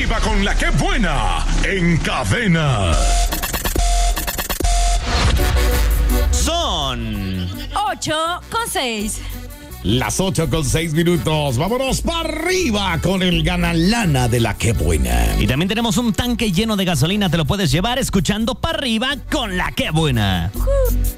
arriba con la que buena en Cadena. Son 8:06. Las 8:06. Vámonos para arriba con el ganalana de la que buena. Y también tenemos un tanque lleno de gasolina. Te lo puedes llevar escuchando para arriba con la que buena.